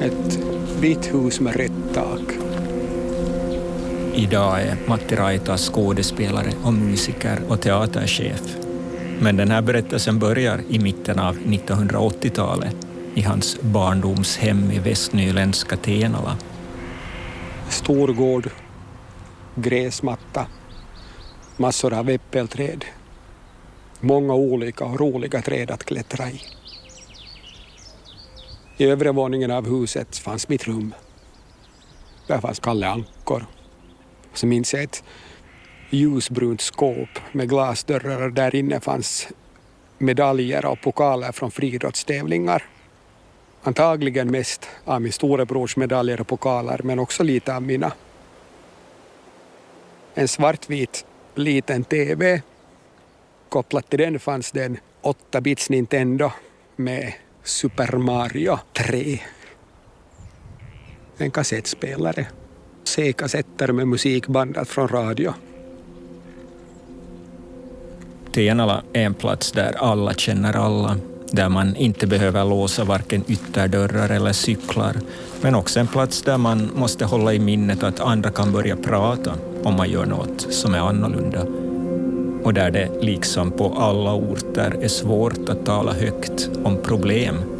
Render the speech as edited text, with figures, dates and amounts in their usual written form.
Ett vitt hus med rätt tak. Idag är Matti Raita skådespelare och musiker och teaterchef. Men den här berättelsen börjar i mitten av 1980-talet i hans barndomshem i västnyländska Tenala. Stor gård, gräsmatta, massor av äppelträd. Många olika och roliga träd att klättra i. I övre våningen av huset fanns mitt rum. Där fanns Kalle Ankor. Så minns jag ett ljusbrunt skåp med glasdörrar och där inne fanns medaljer och pokaler från friidrottstävlingar. Antagligen mest av min storebrors medaljer och pokaler, men också lite av mina. En svartvit liten TV. Kopplat till den fanns det en 8-bits Nintendo med Super Mario 3. En kassettspelare. C-kassetter med musik bandat från radio. Tenala är en plats där alla känner alla, där man inte behöver låsa varken ytterdörrar eller cyklar, men också en plats där man måste hålla i minnet att andra kan börja prata om man gör något som är annorlunda. Och där det liksom på alla orter är svårt att tala högt om problem